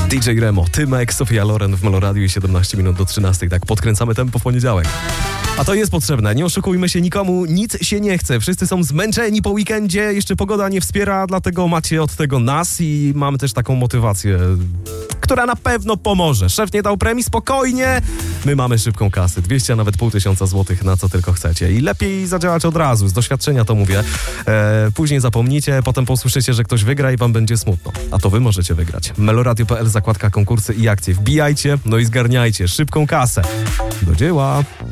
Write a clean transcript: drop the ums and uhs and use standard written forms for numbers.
DJ Remo, Tymek, Sofia Loren w Meloradiu i 17 minut do 13. Tak, podkręcamy tempo w poniedziałek. A to jest potrzebne, nie oszukujmy się, nikomu nic się nie chce. Wszyscy są zmęczeni po weekendzie, jeszcze pogoda nie wspiera, dlatego macie od tego nas i mamy też taką motywację, która na pewno pomoże. Szef nie dał premii, spokojnie, my mamy szybką kasę, 200, a nawet 500 złotych, na co tylko chcecie. I lepiej zadziałać od razu, z doświadczenia to mówię. Później zapomnicie, potem posłyszycie, że ktoś wygra i wam będzie smutno. A to wy możecie wygrać. Meloradio.pl, zakładka konkursy i akcje. Wbijajcie, no i zgarniajcie szybką kasę. Do dzieła!